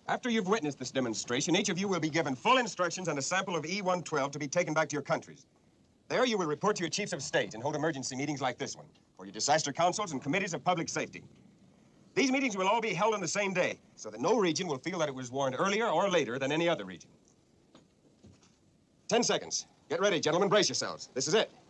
After you've witnessed this demonstration, each of you will be given full instructions on a sample of E-112 to be taken back to your countries. There you will report to your chiefs of state and hold emergency meetings like this one for your disaster councils and committees of public safety. These meetings will all be held on the same day, so that no region will feel that it was warned earlier or later than any other region. 10 seconds. Get ready, gentlemen. Brace yourselves. This is it.